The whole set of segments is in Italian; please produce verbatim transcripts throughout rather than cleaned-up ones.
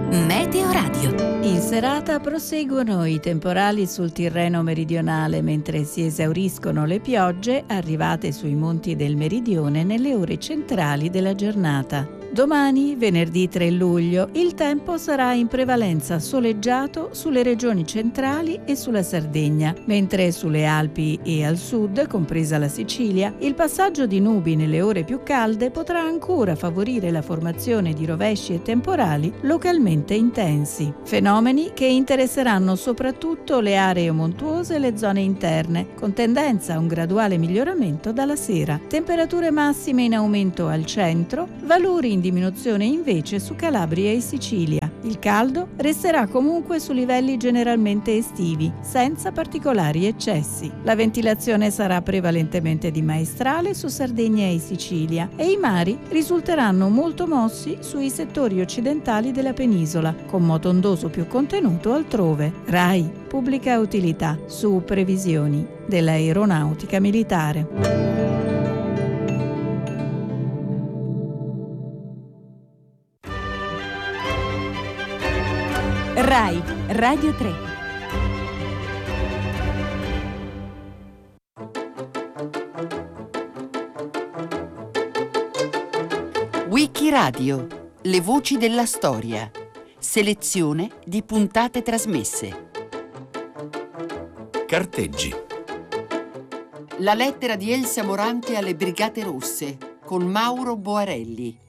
Meteo Radio. In serata proseguono i temporali sul Tirreno meridionale mentre si esauriscono le piogge arrivate sui monti del meridione nelle ore centrali della giornata. Domani, venerdì tre luglio, il tempo sarà in prevalenza soleggiato sulle regioni centrali e sulla Sardegna, mentre sulle Alpi e al sud, compresa la Sicilia, il passaggio di nubi nelle ore più calde potrà ancora favorire la formazione di rovesci e temporali localmente intensi. Fenomeni che interesseranno soprattutto le aree montuose e le zone interne, con tendenza a un graduale miglioramento dalla sera. Temperature massime in aumento al centro, valori in diminuzione invece su Calabria e Sicilia. Il caldo resterà comunque su livelli generalmente estivi, senza particolari eccessi. La ventilazione sarà prevalentemente di maestrale su Sardegna e Sicilia e i mari risulteranno molto mossi sui settori occidentali della penisola, con moto ondoso più contenuto altrove. RAI, pubblica utilità, su previsioni dell'aeronautica militare. RAI Radio tre. Wikiradio, le voci della storia. Selezione di puntate trasmesse. Carteggi. La lettera di Elsa Morante alle Brigate Rosse con Mauro Boarelli.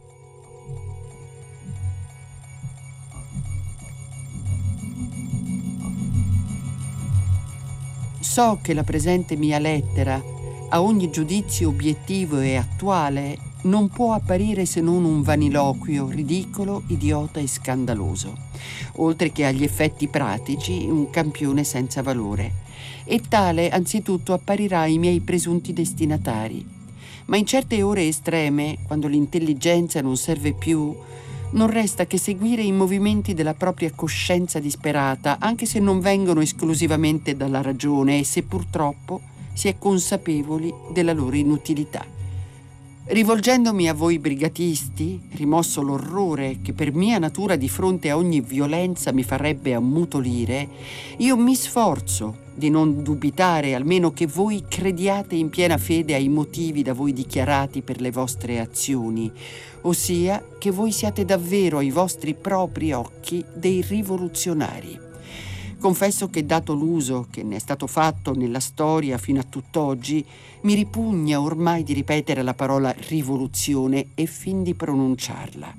So che la presente mia lettera, a ogni giudizio obiettivo e attuale, non può apparire se non un vaniloquio ridicolo, idiota e scandaloso, oltre che agli effetti pratici un campione senza valore. E tale anzitutto apparirà ai miei presunti destinatari. Ma in certe ore estreme, quando l'intelligenza non serve più, non resta che seguire i movimenti della propria coscienza disperata, anche se non vengono esclusivamente dalla ragione e se purtroppo si è consapevoli della loro inutilità. Rivolgendomi a voi brigatisti, rimosso l'orrore che per mia natura di fronte a ogni violenza mi farebbe ammutolire, io mi sforzo di non dubitare almeno che voi crediate in piena fede ai motivi da voi dichiarati per le vostre azioni, ossia che voi siate davvero ai vostri propri occhi dei rivoluzionari. Confesso che, dato l'uso che ne è stato fatto nella storia fino a tutt'oggi, mi ripugna ormai di ripetere la parola rivoluzione e fin di pronunciarla.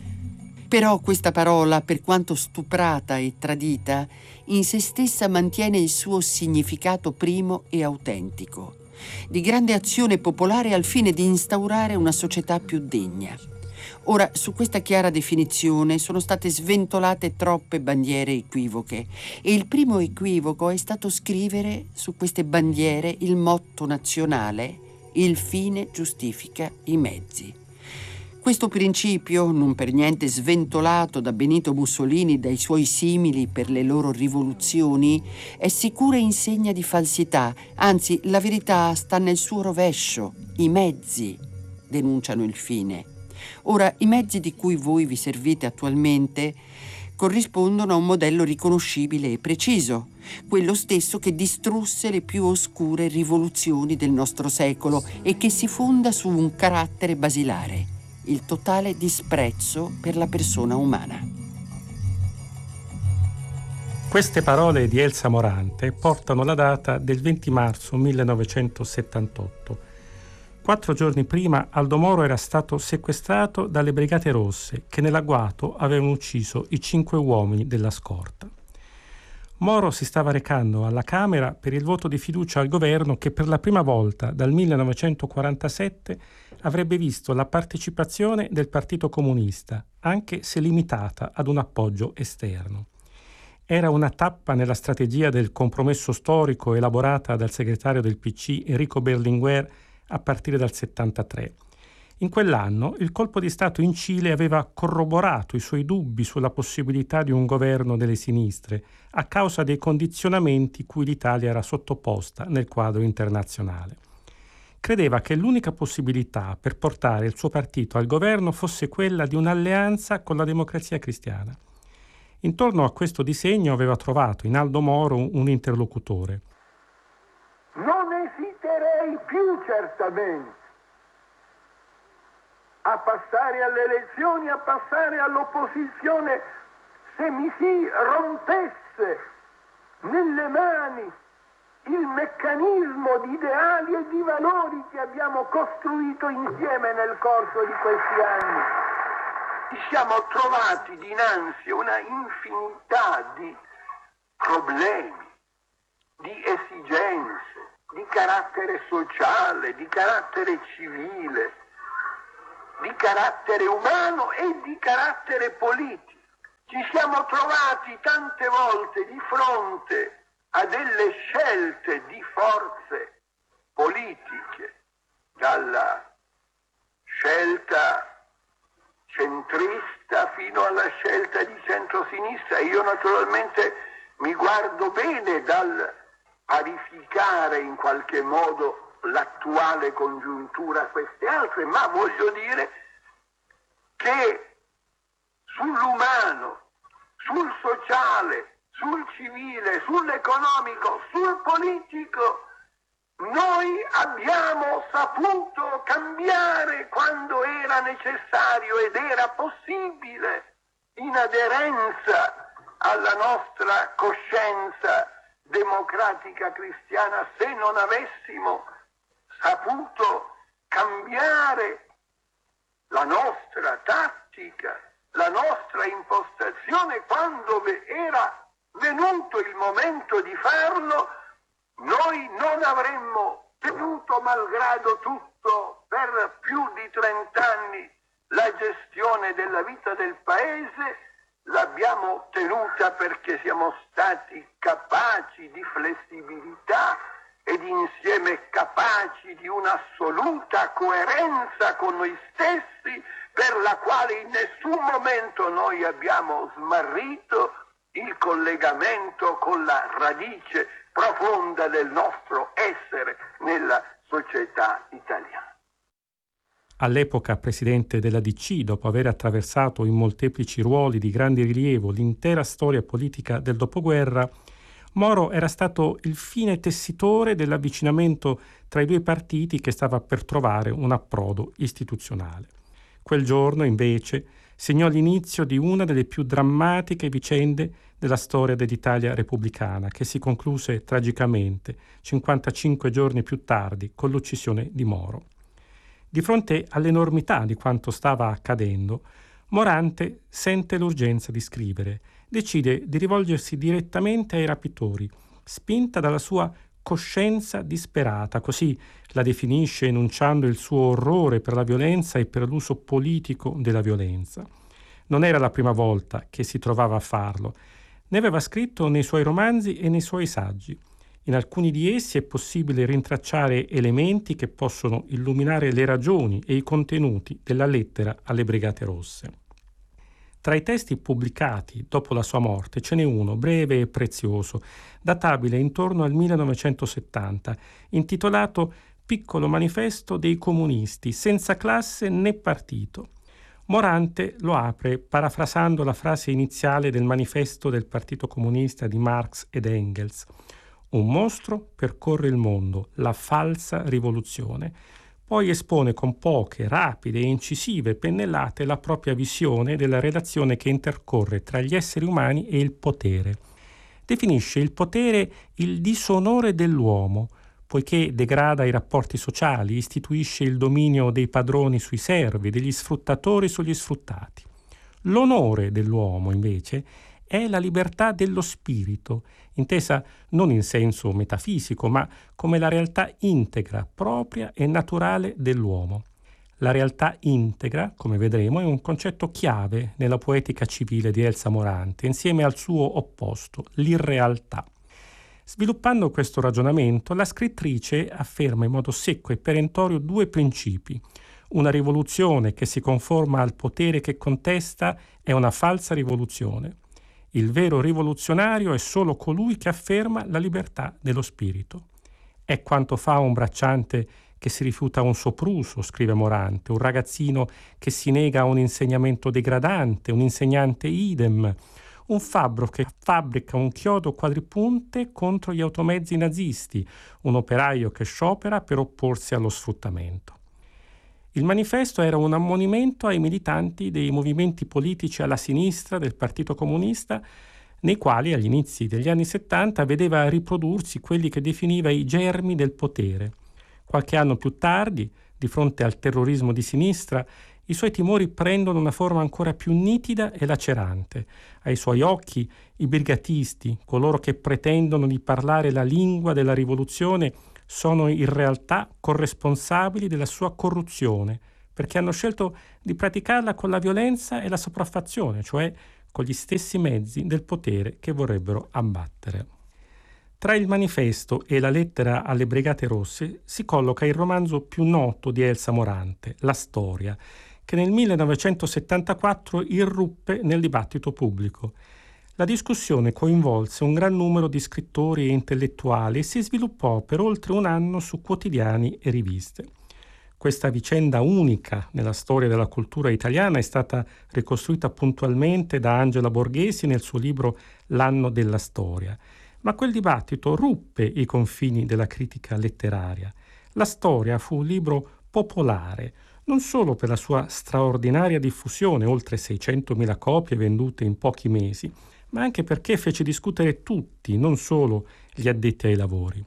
Però questa parola, per quanto stuprata e tradita, in se stessa mantiene il suo significato primo e autentico, di grande azione popolare al fine di instaurare una società più degna. Ora, su questa chiara definizione sono state sventolate troppe bandiere equivoche e il primo equivoco è stato scrivere su queste bandiere il motto nazionale: il fine giustifica i mezzi. Questo principio, non per niente sventolato da Benito Mussolini e dai suoi simili per le loro rivoluzioni, è sicura insegna di falsità, anzi la verità sta nel suo rovescio: i mezzi denunciano il fine. Ora, i mezzi di cui voi vi servite attualmente corrispondono a un modello riconoscibile e preciso, quello stesso che distrusse le più oscure rivoluzioni del nostro secolo e che si fonda su un carattere basilare: il totale disprezzo per la persona umana. Queste parole di Elsa Morante portano la data del venti marzo millenovecentosettantotto. Quattro giorni prima Aldo Moro era stato sequestrato dalle Brigate Rosse che nell'agguato avevano ucciso i cinque uomini della scorta. Moro si stava recando alla Camera per il voto di fiducia al governo che per la prima volta dal millenovecentoquarantasette avrebbe visto la partecipazione del Partito Comunista, anche se limitata ad un appoggio esterno. Era una tappa nella strategia del compromesso storico elaborata dal segretario del P C Enrico Berlinguer a partire dal settantatré. In quell'anno il colpo di Stato in Cile aveva corroborato i suoi dubbi sulla possibilità di un governo delle sinistre a causa dei condizionamenti cui l'Italia era sottoposta nel quadro internazionale. Credeva che l'unica possibilità per portare il suo partito al governo fosse quella di un'alleanza con la Democrazia Cristiana. Intorno a questo disegno aveva trovato in Aldo Moro un interlocutore. Non esiterei più certamente a passare alle elezioni, a passare all'opposizione, se mi si rompesse nelle mani il meccanismo di ideali e di valori che abbiamo costruito insieme nel corso di questi anni. Ci siamo trovati dinanzi a una infinità di problemi, di esigenze, di carattere sociale, di carattere civile, di carattere umano e di carattere politico. Ci siamo trovati tante volte di fronte a delle scelte di forze politiche, dalla scelta centrista fino alla scelta di centrosinistra. Io naturalmente mi guardo bene dal parificare in qualche modo l'attuale congiuntura a queste altre, ma voglio dire che sull'umano, sul sociale, sul civile, sull'economico, sul politico, noi abbiamo saputo cambiare quando era necessario ed era possibile, in aderenza alla nostra coscienza democratica cristiana. Se non avessimo saputo cambiare la nostra tattica, la nostra impostazione quando era venuto il momento di farlo, noi non avremmo tenuto malgrado tutto per più di trent'anni la gestione della vita del paese. L'abbiamo tenuta perché siamo stati capaci di flessibilità ed insieme capaci di un'assoluta coerenza con noi stessi, per la quale in nessun momento noi abbiamo smarrito il collegamento con la radice profonda del nostro essere nella società italiana. All'epoca presidente della D C, dopo aver attraversato in molteplici ruoli di grande rilievo l'intera storia politica del dopoguerra, Moro era stato il fine tessitore dell'avvicinamento tra i due partiti che stava per trovare un approdo istituzionale. Quel giorno, invece, segnò l'inizio di una delle più drammatiche vicende della storia dell'Italia repubblicana, che si concluse tragicamente cinquantacinque giorni più tardi con l'uccisione di Moro. Di fronte all'enormità di quanto stava accadendo, Morante sente l'urgenza di scrivere, decide di rivolgersi direttamente ai rapitori, spinta dalla sua coscienza disperata, così la definisce enunciando il suo orrore per la violenza e per l'uso politico della violenza. Non era la prima volta che si trovava a farlo. Ne aveva scritto nei suoi romanzi e nei suoi saggi. In alcuni di essi è possibile rintracciare elementi che possono illuminare le ragioni e i contenuti della lettera alle Brigate Rosse. Tra i testi pubblicati dopo la sua morte ce n'è uno breve e prezioso, databile intorno al millenovecentosettanta, intitolato Piccolo manifesto dei comunisti, senza classe né partito. Morante lo apre parafrasando la frase iniziale del manifesto del Partito Comunista di Marx ed Engels. Un mostro percorre il mondo, la falsa rivoluzione. Poi espone con poche, rapide e incisive pennellate la propria visione della relazione che intercorre tra gli esseri umani e il potere. Definisce il potere il disonore dell'uomo, poiché degrada i rapporti sociali, istituisce il dominio dei padroni sui servi, degli sfruttatori sugli sfruttati. L'onore dell'uomo, invece, è la libertà dello spirito, intesa non in senso metafisico, ma come la realtà integra, propria e naturale dell'uomo. La realtà integra, come vedremo, è un concetto chiave nella poetica civile di Elsa Morante, insieme al suo opposto, l'irrealtà. Sviluppando questo ragionamento, la scrittrice afferma in modo secco e perentorio due principi. Una rivoluzione che si conforma al potere che contesta è una falsa rivoluzione. Il vero rivoluzionario è solo colui che afferma la libertà dello spirito. È quanto fa un bracciante che si rifiuta un sopruso, scrive Morante, un ragazzino che si nega a un insegnamento degradante, un insegnante idem, un fabbro che fabbrica un chiodo quadripunte contro gli automezzi nazisti, un operaio che sciopera per opporsi allo sfruttamento. Il manifesto era un ammonimento ai militanti dei movimenti politici alla sinistra del Partito Comunista, nei quali agli inizi degli anni settanta vedeva riprodursi quelli che definiva i germi del potere. Qualche anno più tardi, di fronte al terrorismo di sinistra, i suoi timori prendono una forma ancora più nitida e lacerante. Ai suoi occhi, i brigatisti, coloro che pretendono di parlare la lingua della rivoluzione, sono in realtà corresponsabili della sua corruzione, perché hanno scelto di praticarla con la violenza e la sopraffazione, cioè con gli stessi mezzi del potere che vorrebbero abbattere. Tra il manifesto e la lettera alle Brigate Rosse si colloca il romanzo più noto di Elsa Morante, La Storia, che nel millenovecentosettantaquattro irruppe nel dibattito pubblico. La discussione coinvolse un gran numero di scrittori e intellettuali e si sviluppò per oltre un anno su quotidiani e riviste. Questa vicenda unica nella storia della cultura italiana è stata ricostruita puntualmente da Angela Borghesi nel suo libro L'anno della storia. Ma quel dibattito ruppe i confini della critica letteraria. La Storia fu un libro popolare, non solo per la sua straordinaria diffusione, oltre seicentomila copie vendute in pochi mesi, ma anche perché fece discutere tutti, non solo gli addetti ai lavori.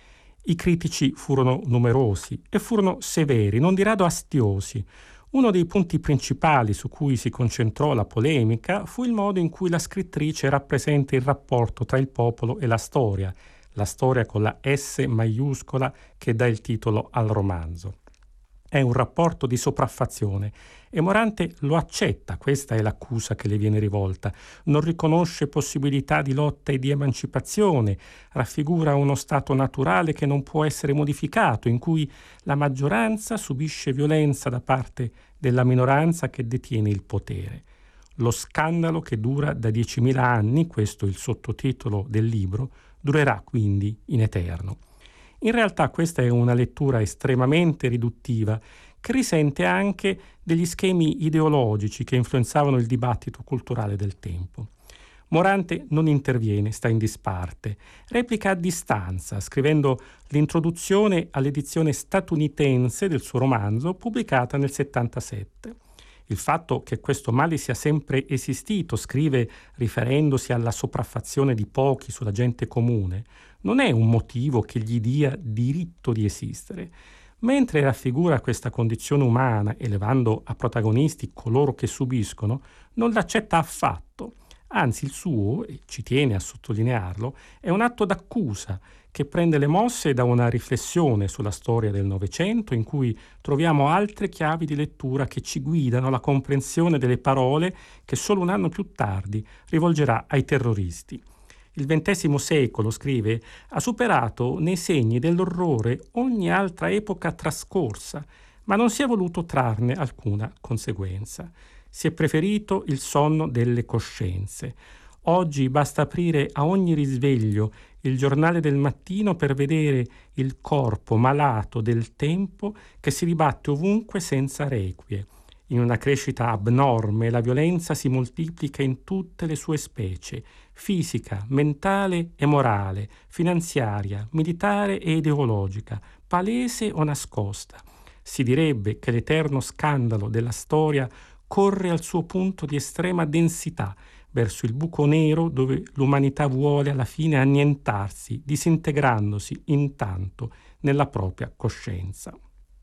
I critici furono numerosi e furono severi, non di rado astiosi. Uno dei punti principali su cui si concentrò la polemica fu il modo in cui la scrittrice rappresenta il rapporto tra il popolo e la storia, la storia con la S maiuscola che dà il titolo al romanzo. È un rapporto di sopraffazione e Morante lo accetta, questa è l'accusa che le viene rivolta. Non riconosce possibilità di lotta e di emancipazione, raffigura uno stato naturale che non può essere modificato, in cui la maggioranza subisce violenza da parte della minoranza che detiene il potere. Lo scandalo che dura da diecimila anni, questo è il sottotitolo del libro, durerà quindi in eterno. In realtà questa è una lettura estremamente riduttiva che risente anche degli schemi ideologici che influenzavano il dibattito culturale del tempo. Morante non interviene, sta in disparte, replica a distanza, scrivendo l'introduzione all'edizione statunitense del suo romanzo pubblicata nel settantasette. Il fatto che questo male sia sempre esistito, scrive riferendosi alla sopraffazione di pochi sulla gente comune, non è un motivo che gli dia diritto di esistere. Mentre raffigura questa condizione umana, elevando a protagonisti coloro che subiscono, non l'accetta affatto. Anzi, il suo, e ci tiene a sottolinearlo, è un atto d'accusa che prende le mosse da una riflessione sulla storia del Novecento in cui troviamo altre chiavi di lettura che ci guidano alla comprensione delle parole che solo un anno più tardi rivolgerà ai terroristi. Il ventesimo secolo, scrive, ha superato nei segni dell'orrore ogni altra epoca trascorsa, ma non si è voluto trarne alcuna conseguenza. Si è preferito il sonno delle coscienze. Oggi basta aprire a ogni risveglio il giornale del mattino per vedere il corpo malato del tempo che si dibatte ovunque senza requie. In una crescita abnorme la violenza si moltiplica in tutte le sue specie, fisica, mentale e morale, finanziaria, militare e ideologica, palese o nascosta. Si direbbe che l'eterno scandalo della storia corre al suo punto di estrema densità, verso il buco nero dove l'umanità vuole alla fine annientarsi, disintegrandosi intanto nella propria coscienza.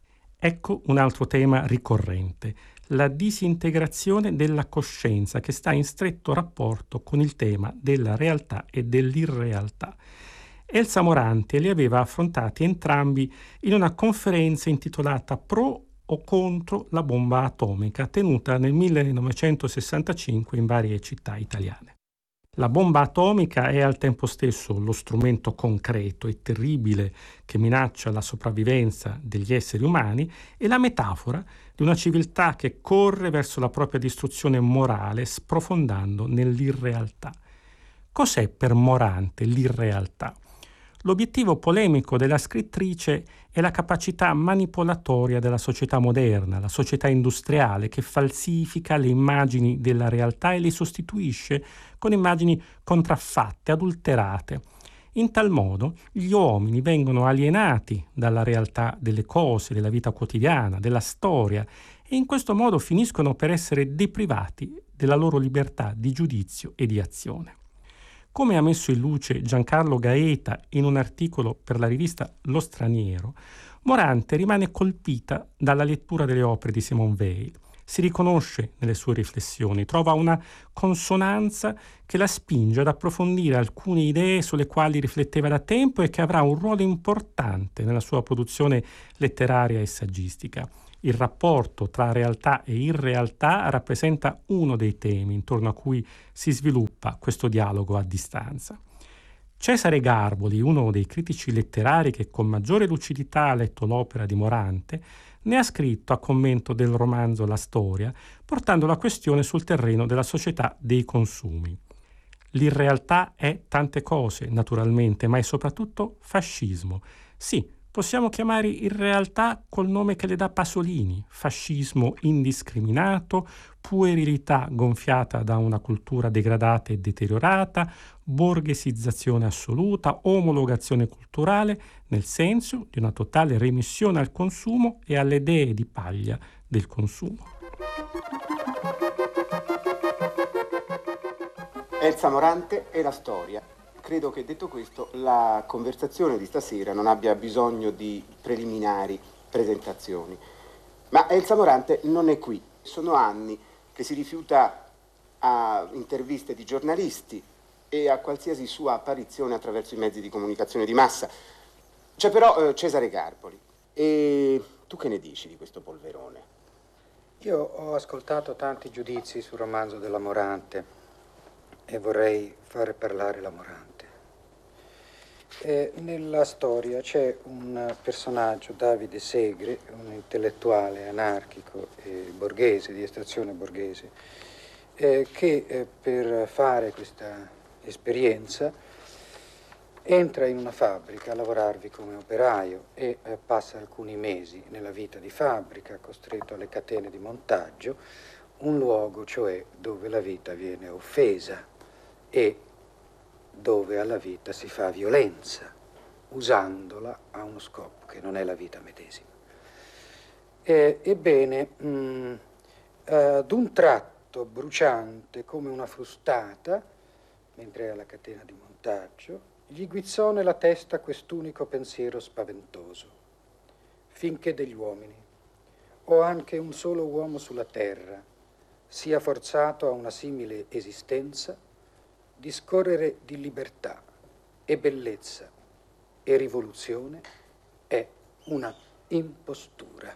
Ecco un altro tema ricorrente, la disintegrazione della coscienza che sta in stretto rapporto con il tema della realtà e dell'irrealtà. Elsa Morante li aveva affrontati entrambi in una conferenza intitolata Pro o contro la bomba atomica, tenuta nel millenovecentosessantacinque in varie città italiane. La bomba atomica è al tempo stesso lo strumento concreto e terribile che minaccia la sopravvivenza degli esseri umani e la metafora di una civiltà che corre verso la propria distruzione morale sprofondando nell'irrealtà. Cos'è per Morante l'irrealtà? L'obiettivo polemico della scrittrice è la capacità manipolatoria della società moderna, la società industriale, che falsifica le immagini della realtà e le sostituisce con immagini contraffatte, adulterate. In tal modo gli uomini vengono alienati dalla realtà delle cose, della vita quotidiana, della storia, e in questo modo finiscono per essere deprivati della loro libertà di giudizio e di azione. Come ha messo in luce Giancarlo Gaeta in un articolo per la rivista Lo Straniero, Morante rimane colpita dalla lettura delle opere di Simone Weil. Si riconosce nelle sue riflessioni, trova una consonanza che la spinge ad approfondire alcune idee sulle quali rifletteva da tempo e che avrà un ruolo importante nella sua produzione letteraria e saggistica. Il rapporto tra realtà e irrealtà rappresenta uno dei temi intorno a cui si sviluppa questo dialogo a distanza. Cesare Garboli, uno dei critici letterari che con maggiore lucidità ha letto l'opera di Morante, ne ha scritto a commento del romanzo La storia, portando la questione sul terreno della società dei consumi. L'irrealtà è tante cose, naturalmente, ma è soprattutto fascismo. Sì, possiamo chiamare irrealtà col nome che le dà Pasolini: fascismo indiscriminato, puerilità gonfiata da una cultura degradata e deteriorata, borghesizzazione assoluta, omologazione culturale, nel senso di una totale remissione al consumo e alle idee di paglia del consumo. Elsa Morante e la storia. Credo che, detto questo, la conversazione di stasera non abbia bisogno di preliminari presentazioni. Ma Elsa Morante non è qui. Sono anni che si rifiuta a interviste di giornalisti e a qualsiasi sua apparizione attraverso i mezzi di comunicazione di massa. C'è però eh, Cesare Garboli. E tu che ne dici di questo polverone? Io ho ascoltato tanti giudizi sul romanzo della Morante e vorrei fare parlare la Morante. Eh, nella storia c'è un personaggio, Davide Segre, un intellettuale anarchico e borghese, di estrazione borghese, eh, che eh, per fare questa esperienza entra in una fabbrica a lavorarvi come operaio e eh, passa alcuni mesi nella vita di fabbrica, costretto alle catene di montaggio, un luogo cioè dove la vita viene offesa e dove alla vita si fa violenza, usandola a uno scopo che non è la vita medesima. E, ebbene, mh, ad un tratto bruciante come una frustata, mentre è alla catena di montaggio, gli guizzò nella testa quest'unico pensiero spaventoso: finché degli uomini, o anche un solo uomo sulla terra, sia forzato a una simile esistenza, discorrere di libertà e bellezza e rivoluzione è una impostura.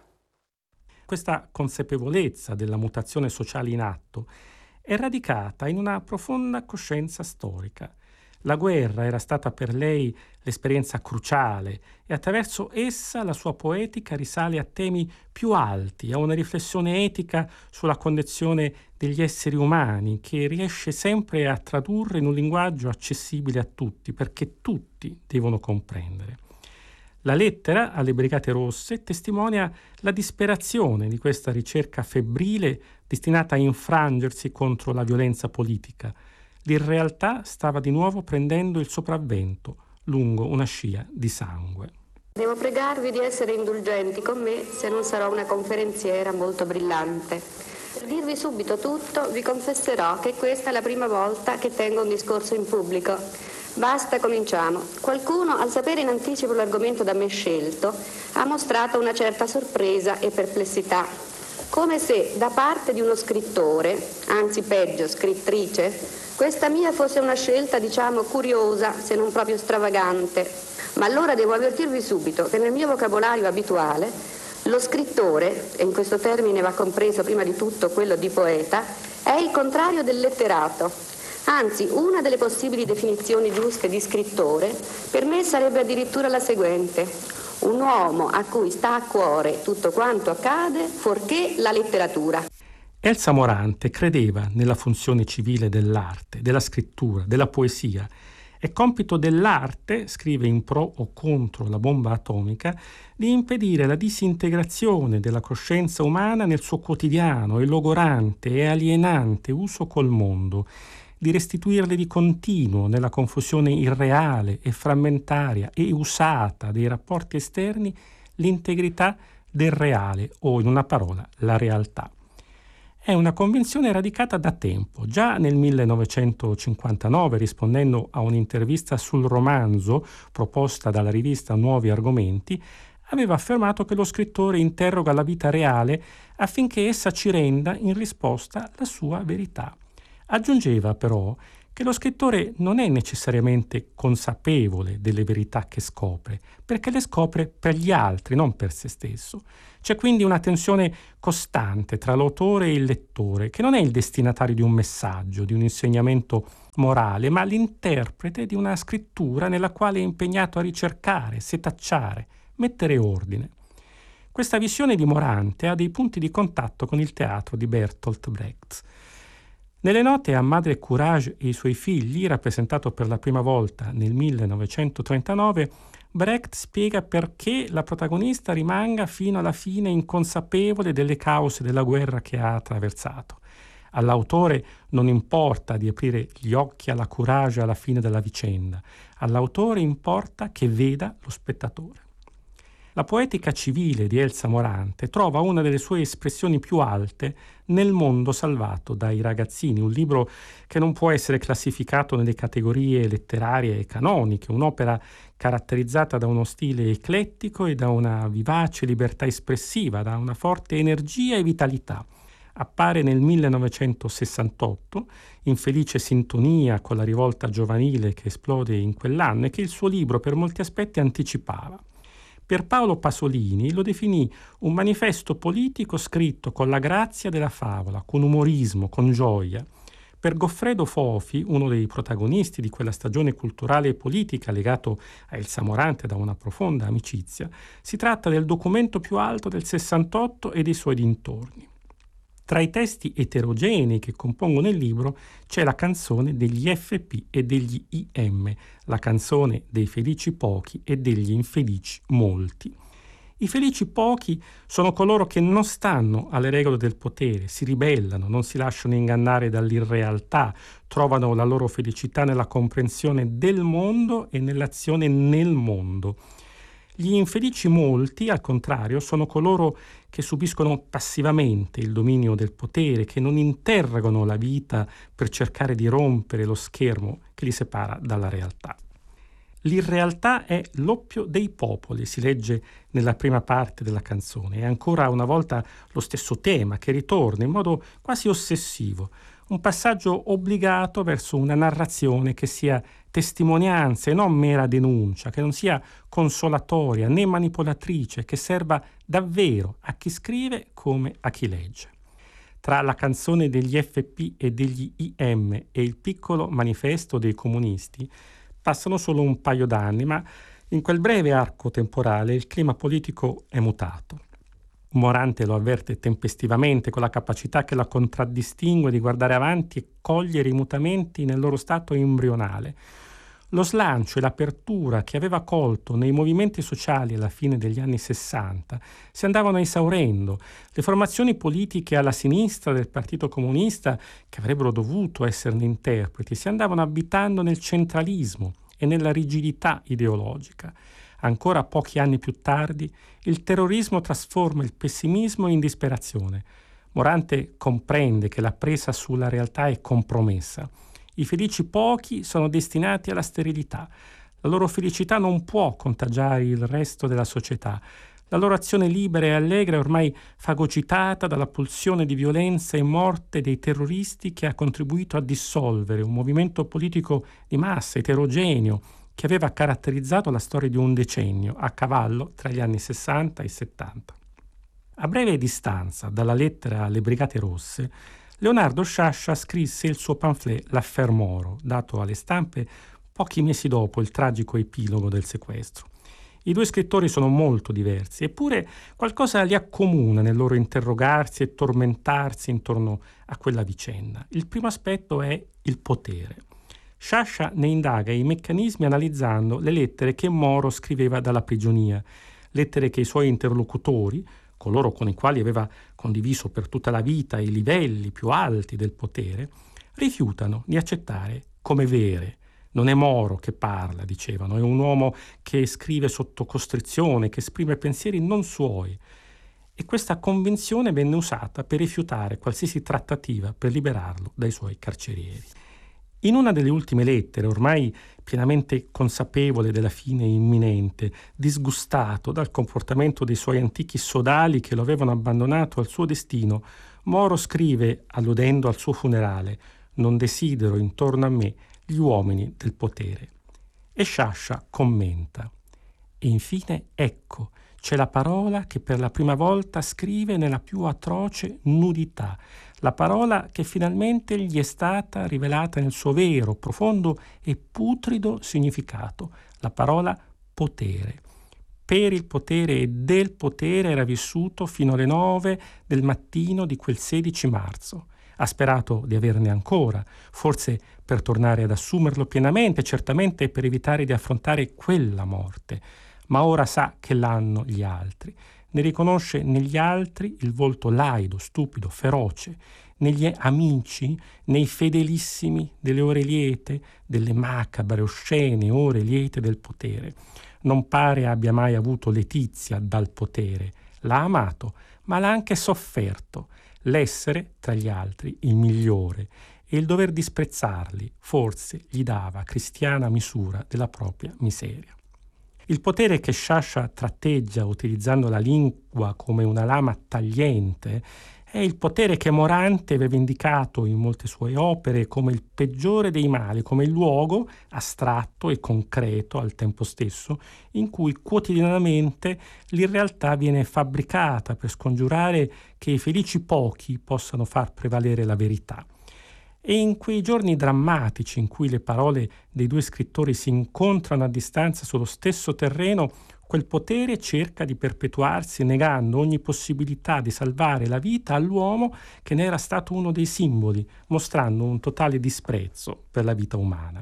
Questa consapevolezza della mutazione sociale in atto è radicata in una profonda coscienza storica. La guerra era stata per lei l'esperienza cruciale e attraverso essa la sua poetica risale a temi più alti, a una riflessione etica sulla condizione degli esseri umani che riesce sempre a tradurre in un linguaggio accessibile a tutti, perché tutti devono comprendere. La lettera alle Brigate Rosse testimonia la disperazione di questa ricerca febbrile destinata a infrangersi contro la violenza politica. L'irrealtà stava di nuovo prendendo il sopravvento lungo una scia di sangue. Devo pregarvi di essere indulgenti con me se non sarò una conferenziera molto brillante. Per dirvi subito tutto, vi confesserò che questa è la prima volta che tengo un discorso in pubblico. Basta, cominciamo. Qualcuno, al sapere in anticipo l'argomento da me scelto, ha mostrato una certa sorpresa e perplessità, come se da parte di uno scrittore, anzi peggio, scrittrice, questa mia fosse una scelta, diciamo, curiosa, se non proprio stravagante. Ma allora devo avvertirvi subito che nel mio vocabolario abituale lo scrittore, e in questo termine va compreso prima di tutto quello di poeta, è il contrario del letterato. Anzi, una delle possibili definizioni giuste di scrittore per me sarebbe addirittura la seguente: un uomo a cui sta a cuore tutto quanto accade, fuorché la letteratura. Elsa Morante credeva nella funzione civile dell'arte, della scrittura, della poesia È compito dell'arte, scrive in Pro o contro la bomba atomica, di impedire la disintegrazione della coscienza umana nel suo quotidiano e logorante e alienante uso col mondo, di restituirle di continuo nella confusione irreale e frammentaria e usata dei rapporti esterni l'integrità del reale o, in una parola, la realtà. È una convinzione radicata da tempo. Già nel millenovecentocinquantanove, rispondendo a un'intervista sul romanzo proposta dalla rivista Nuovi Argomenti, aveva affermato che lo scrittore interroga la vita reale affinché essa ci renda in risposta la sua verità. Aggiungeva però che lo scrittore non è necessariamente consapevole delle verità che scopre, perché le scopre per gli altri, non per se stesso. C'è quindi una tensione costante tra l'autore e il lettore, che non è il destinatario di un messaggio, di un insegnamento morale, ma l'interprete di una scrittura nella quale è impegnato a ricercare, setacciare, mettere ordine. Questa visione di Morante ha dei punti di contatto con il teatro di Bertolt Brecht. Nelle note a Madre Courage e i suoi figli, rappresentato per la prima volta nel millenovecentotrentanove, Brecht spiega perché la protagonista rimanga fino alla fine inconsapevole delle cause della guerra che ha attraversato. All'autore non importa di aprire gli occhi alla Courage alla fine della vicenda, all'autore importa che veda lo spettatore. La poetica civile di Elsa Morante trova una delle sue espressioni più alte nel mondo salvato dai ragazzini, un libro che non può essere classificato nelle categorie letterarie e canoniche, un'opera caratterizzata da uno stile eclettico e da una vivace libertà espressiva, da una forte energia e vitalità. Appare nel millenovecentosessantotto, in felice sintonia con la rivolta giovanile che esplode in quell'anno e che il suo libro per molti aspetti anticipava. Pierpaolo Pasolini lo definì un manifesto politico scritto con la grazia della favola, con umorismo, con gioia. Per Goffredo Fofi, uno dei protagonisti di quella stagione culturale e politica legato a Elsa Morante da una profonda amicizia, si tratta del documento più alto del sessantotto e dei suoi dintorni. Tra i testi eterogenei che compongono il libro c'è la canzone degli F P e degli I M, la canzone dei felici pochi e degli infelici molti. I felici pochi sono coloro che non stanno alle regole del potere, si ribellano, non si lasciano ingannare dall'irrealtà, trovano la loro felicità nella comprensione del mondo e nell'azione nel mondo. Gli infelici molti, al contrario, sono coloro che subiscono passivamente il dominio del potere, che non interrogano la vita per cercare di rompere lo schermo che li separa dalla realtà. L'irrealtà è l'oppio dei popoli, si legge nella prima parte della canzone. È ancora una volta lo stesso tema che ritorna in modo quasi ossessivo, un passaggio obbligato verso una narrazione che sia testimonianza e non mera denuncia, che non sia consolatoria né manipolatrice, che serva davvero a chi scrive come a chi legge. Tra la canzone degli F P e degli I M e il piccolo manifesto dei comunisti passano solo un paio d'anni, ma in quel breve arco temporale il clima politico è mutato. Morante lo avverte tempestivamente, con la capacità che la contraddistingue di guardare avanti e cogliere i mutamenti nel loro stato embrionale. Lo slancio e l'apertura che aveva colto nei movimenti sociali alla fine degli anni sessanta si andavano esaurendo. Le formazioni politiche alla sinistra del Partito Comunista, che avrebbero dovuto esserne interpreti, si andavano abitando nel centralismo e nella rigidità ideologica. Ancora pochi anni più tardi, il terrorismo trasforma il pessimismo in disperazione. Morante comprende che la presa sulla realtà è compromessa. I felici pochi sono destinati alla sterilità. La loro felicità non può contagiare il resto della società. La loro azione libera e allegra è ormai fagocitata dalla pulsione di violenza e morte dei terroristi che ha contribuito a dissolvere un movimento politico di massa, eterogeneo, che aveva caratterizzato la storia di un decennio, a cavallo tra gli anni sessanta e settanta. A breve distanza dalla lettera alle Brigate Rosse, Leonardo Sciascia scrisse il suo pamphlet L'Affaire Moro, dato alle stampe pochi mesi dopo il tragico epilogo del sequestro. I due scrittori sono molto diversi, eppure qualcosa li accomuna nel loro interrogarsi e tormentarsi intorno a quella vicenda. Il primo aspetto è il potere. Sciascia ne indaga i meccanismi analizzando le lettere che Moro scriveva dalla prigionia, lettere che i suoi interlocutori, coloro con i quali aveva condiviso per tutta la vita i livelli più alti del potere, rifiutano di accettare come vere. Non è Moro che parla, dicevano, è un uomo che scrive sotto costrizione, che esprime pensieri non suoi. E questa convinzione venne usata per rifiutare qualsiasi trattativa per liberarlo dai suoi carcerieri. In una delle ultime lettere, ormai pienamente consapevole della fine imminente, disgustato dal comportamento dei suoi antichi sodali che lo avevano abbandonato al suo destino, Moro scrive, alludendo al suo funerale: «Non desidero intorno a me gli uomini del potere». E Sciascia commenta: «E infine ecco, c'è la parola che per la prima volta scrive nella più atroce nudità, la parola che finalmente gli è stata rivelata nel suo vero, profondo e putrido significato, la parola potere. Per il potere e del potere era vissuto fino alle nove del mattino di quel sedici marzo. Ha sperato di averne ancora, forse per tornare ad assumerlo pienamente, certamente per evitare di affrontare quella morte. Ma ora sa che l'hanno gli altri. Ne riconosce negli altri il volto laido, stupido, feroce, negli amici, nei fedelissimi delle ore liete, delle macabre, oscene ore liete del potere. Non pare abbia mai avuto letizia dal potere. L'ha amato, ma l'ha anche sofferto. L'essere tra gli altri il migliore e il dover disprezzarli forse gli dava cristiana misura della propria miseria». Il potere che Sciascia tratteggia utilizzando la lingua come una lama tagliente è il potere che Morante aveva indicato in molte sue opere come il peggiore dei mali, come il luogo astratto e concreto al tempo stesso in cui quotidianamente l'irrealtà viene fabbricata per scongiurare che i felici pochi possano far prevalere la verità. E in quei giorni drammatici in cui le parole dei due scrittori si incontrano a distanza sullo stesso terreno, quel potere cerca di perpetuarsi negando ogni possibilità di salvare la vita all'uomo che ne era stato uno dei simboli, mostrando un totale disprezzo per la vita umana.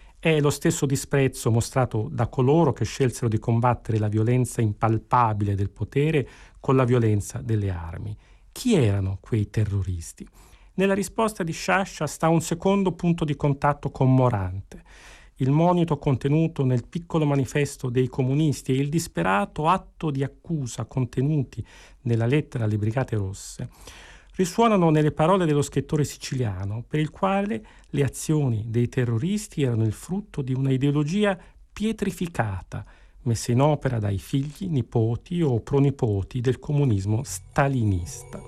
È lo stesso disprezzo mostrato da coloro che scelsero di combattere la violenza impalpabile del potere con la violenza delle armi. Chi erano quei terroristi? Nella risposta di Sciascia sta un secondo punto di contatto con Morante, il monito contenuto nel piccolo manifesto dei comunisti e il disperato atto di accusa contenuti nella lettera alle Brigate Rosse risuonano nelle parole dello scrittore siciliano, per il quale le azioni dei terroristi erano il frutto di una ideologia pietrificata, messa in opera dai figli, nipoti o pronipoti del comunismo stalinista.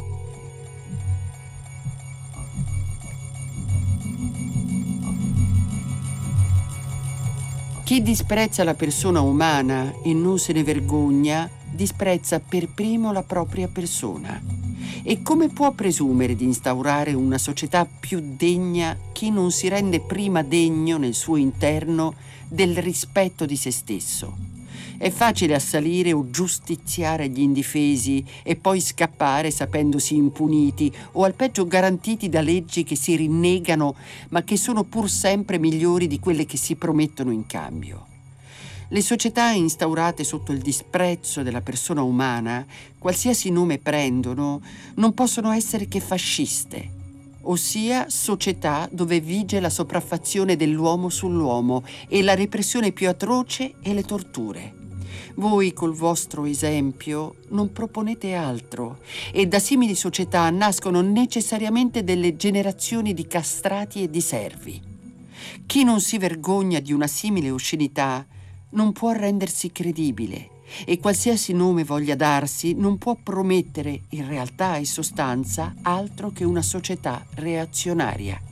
Chi disprezza la persona umana e non se ne vergogna, disprezza per primo la propria persona. E come può presumere di instaurare una società più degna chi non si rende prima degno nel suo interno del rispetto di se stesso? È facile assalire o giustiziare gli indifesi e poi scappare sapendosi impuniti o al peggio garantiti da leggi che si rinnegano ma che sono pur sempre migliori di quelle che si promettono in cambio. Le società instaurate sotto il disprezzo della persona umana, qualsiasi nome prendono, non possono essere che fasciste, ossia società dove vige la sopraffazione dell'uomo sull'uomo e la repressione più atroce e le torture. Voi col vostro esempio non proponete altro e da simili società nascono necessariamente delle generazioni di castrati e di servi. Chi non si vergogna di una simile oscenità non può rendersi credibile e qualsiasi nome voglia darsi non può promettere in realtà e sostanza altro che una società reazionaria.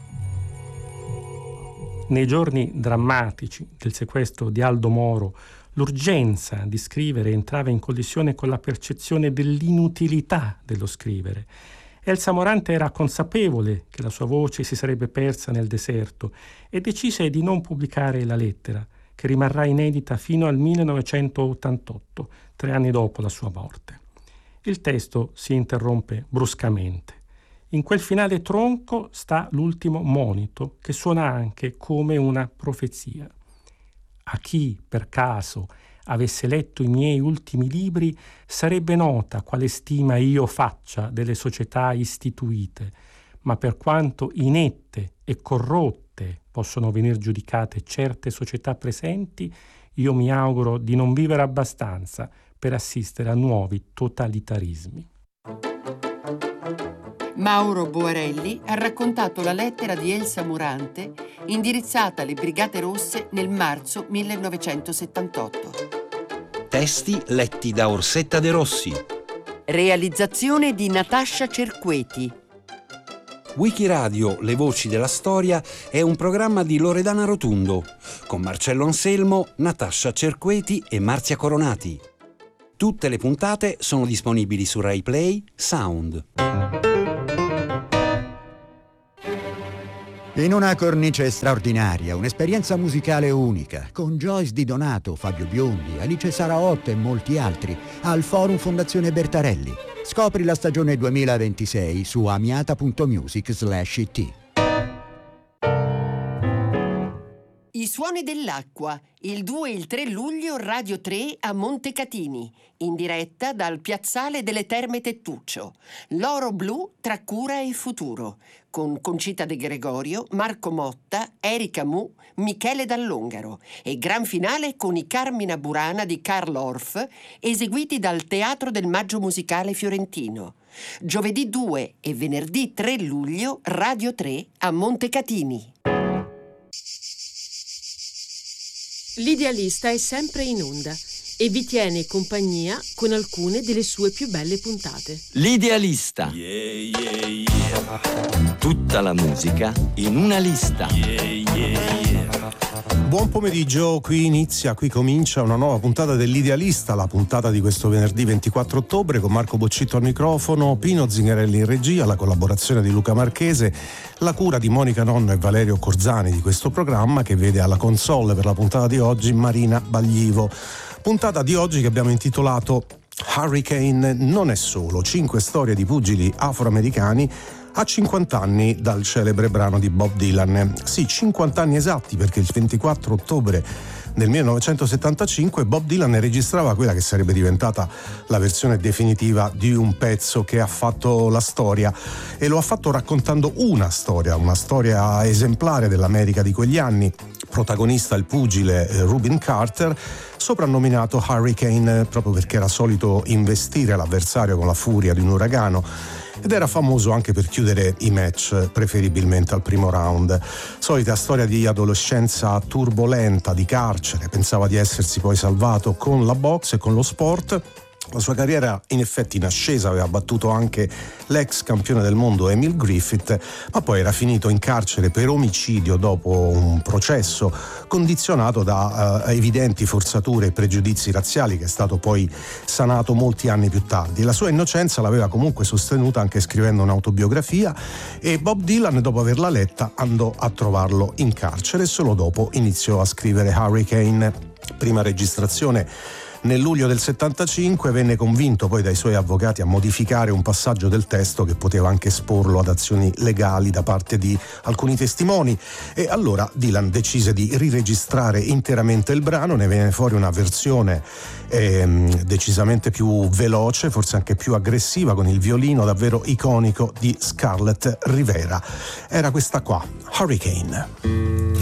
Nei giorni drammatici del sequestro di Aldo Moro, l'urgenza di scrivere entrava in collisione con la percezione dell'inutilità dello scrivere. Elsa Morante era consapevole che la sua voce si sarebbe persa nel deserto e decise di non pubblicare la lettera, che rimarrà inedita fino al millenovecentottantotto, tre anni dopo la sua morte. Il testo si interrompe bruscamente. In quel finale tronco sta l'ultimo monito, che suona anche come una profezia. A chi, per caso, avesse letto i miei ultimi libri, sarebbe nota quale stima io faccia delle società istituite, ma per quanto inette e corrotte possono venir giudicate certe società presenti, io mi auguro di non vivere abbastanza per assistere a nuovi totalitarismi. Mauro Boarelli ha raccontato la lettera di Elsa Morante indirizzata alle Brigate Rosse nel marzo millenovecentosettantotto. Testi letti da Orsetta De Rossi. Realizzazione di Natascia Cerqueti. Wikiradio Le Voci della Storia è un programma di Loredana Rotundo, con Marcello Anselmo, Natascia Cerqueti e Marzia Coronati. Tutte le puntate sono disponibili su Rai Play Sound. In una cornice straordinaria, un'esperienza musicale unica, con Joyce Di Donato, Fabio Biondi, Alice Saraotta e molti altri, al Forum Fondazione Bertarelli. Scopri la stagione duemilaventisei su amiata punto music slash it. I suoni dell'acqua, il due e il tre luglio Radio tre a Montecatini, in diretta dal Piazzale delle Terme Tettuccio. L'oro blu tra cura e futuro, con Concita De Gregorio, Marco Motta, Erika Mu, Michele Dall'Ongaro, e gran finale con i Carmina Burana di Karl Orff, eseguiti dal Teatro del Maggio Musicale Fiorentino. Giovedì due e venerdì tre luglio Radio tre a Montecatini. L'idealista è sempre in onda e vi tiene compagnia con alcune delle sue più belle puntate. L'idealista. Yeah, yeah, yeah. Tutta la musica in una lista. Yeah, yeah, yeah. Buon pomeriggio, qui inizia, qui comincia una nuova puntata dell'Idealista, la puntata di questo venerdì ventiquattro ottobre con Marco Boccitto al microfono, Pino Zingarelli in regia, la collaborazione di Luca Marchese, la cura di Monica Nonno e Valerio Corzani di questo programma, che vede alla console per la puntata di oggi Marina Baglivo. Puntata di oggi che abbiamo intitolato Hurricane non è solo, cinque storie di pugili afroamericani a cinquanta anni dal celebre brano di Bob Dylan. Sì, cinquanta anni esatti, perché il ventiquattro ottobre del millenovecentosettantacinque Bob Dylan registrava quella che sarebbe diventata la versione definitiva di un pezzo che ha fatto la storia, e lo ha fatto raccontando una storia, una storia esemplare dell'America di quegli anni. Protagonista il pugile Rubin Carter, soprannominato Hurricane proprio perché era solito investire l'avversario con la furia di un uragano, ed era famoso anche per chiudere i match preferibilmente al primo round. Solita storia di adolescenza turbolenta, di carcere, pensava di essersi poi salvato con la boxe e con lo sport. La sua carriera in effetti in ascesa, aveva battuto anche l'ex campione del mondo Emil Griffith, ma poi era finito in carcere per omicidio dopo un processo condizionato da uh, evidenti forzature e pregiudizi razziali, che è stato poi sanato molti anni più tardi. La sua innocenza l'aveva comunque sostenuta anche scrivendo un'autobiografia, e Bob Dylan, dopo averla letta, andò a trovarlo in carcere e solo dopo iniziò a scrivere Hurricane. Prima registrazione nel luglio del settantacinque, venne convinto poi dai suoi avvocati a modificare un passaggio del testo che poteva anche esporlo ad azioni legali da parte di alcuni testimoni, e allora Dylan decise di riregistrare interamente il brano. Ne venne fuori una versione ehm, decisamente più veloce, forse anche più aggressiva, con il violino davvero iconico di Scarlett Rivera. Era questa qua, Hurricane.